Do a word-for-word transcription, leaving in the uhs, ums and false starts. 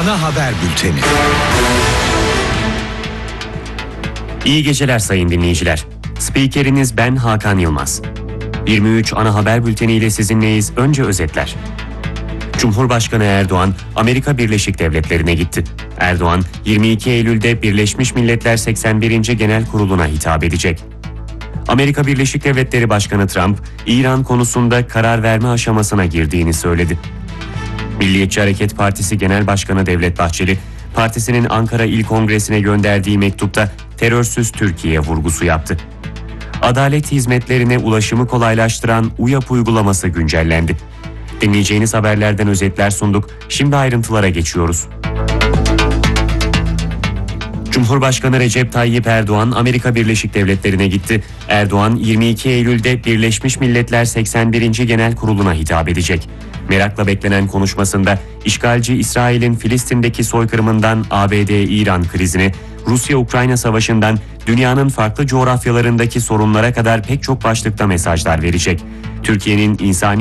Ana Haber Bülteni. İyi geceler sayın dinleyiciler. Spikeriniz ben Hakan Yılmaz. yirmi üç Ana Haber Bülteni ile sizinleyiz. Önce özetler. Cumhurbaşkanı Erdoğan, Amerika Birleşik Devletleri'ne gitti. Erdoğan, yirmi iki Eylül'de Birleşmiş Milletler seksen birinci Genel Kurulu'na hitap edecek. Amerika Birleşik Devletleri Başkanı Trump, İran konusunda karar verme aşamasına girdiğini söyledi. Milliyetçi Hareket Partisi Genel Başkanı Devlet Bahçeli, partisinin Ankara İl Kongresi'ne gönderdiği mektupta terörsüz Türkiye vurgusu yaptı. Adalet hizmetlerine ulaşımı kolaylaştıran UYAP uygulaması güncellendi. Dinleyeceğiniz haberlerden özetler sunduk. Şimdi ayrıntılara geçiyoruz. Cumhurbaşkanı Recep Tayyip Erdoğan Amerika Birleşik Devletleri'ne gitti. Erdoğan yirmi iki Eylül'de Birleşmiş Milletler seksen birinci Genel Kurulu'na hitap edecek. Merakla beklenen konuşmasında işgalci İsrail'in Filistin'deki soykırımından A B D-İran krizine, Rusya-Ukrayna savaşından dünyanın farklı coğrafyalarındaki sorunlara kadar pek çok başlıkta mesajlar verecek. Türkiye'nin insani